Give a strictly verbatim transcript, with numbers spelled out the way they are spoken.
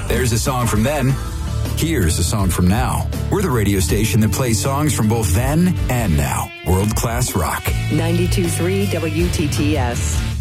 There's a song from then. Here's a song from now. We're the radio station that plays songs from both then and now. World-class rock. ninety-two point three W T T S.